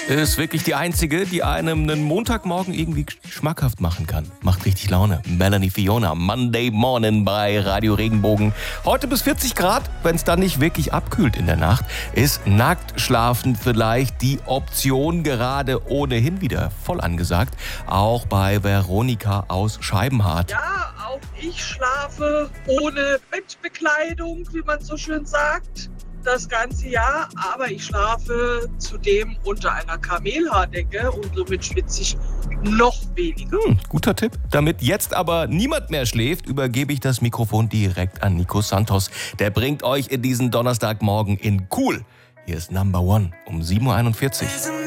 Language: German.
Ist wirklich die einzige, die einem einen Montagmorgen irgendwie schmackhaft machen kann. Macht richtig Laune. Melanie Fiona, Monday Morning bei Radio Regenbogen. Heute bis 40 Grad, wenn es dann nicht wirklich abkühlt in der Nacht, ist nackt schlafen vielleicht die Option, gerade ohnehin wieder voll angesagt. Auch bei Veronika aus Scheibenhardt. Ja, auch ich schlafe ohne Bettbekleidung, wie man so schön sagt, das ganze Jahr. Aber ich schlafe zudem unter einer Kamelhaardecke und somit schwitze ich noch weniger. Guter Tipp. Damit jetzt aber niemand mehr schläft, übergebe ich das Mikrofon direkt an Nico Santos. Der bringt euch in diesen Donnerstagmorgen in cool. Hier ist Number One um 7.41 Uhr.